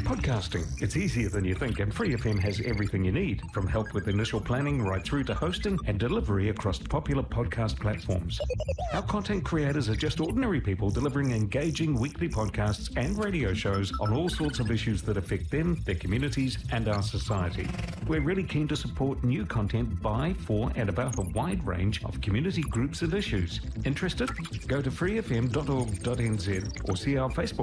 Podcasting. It's easier than you think, and Free FM has everything you need, from help with initial planning right through to hosting and delivery across popular podcast platforms. Our content creators are just ordinary people delivering engaging weekly podcasts and radio shows on all sorts of issues that affect them, their communities, and our society. We're really keen to support new content by, for, and about a wide range of community groups and issues. Interested? Go to freefm.org.nz or see our Facebook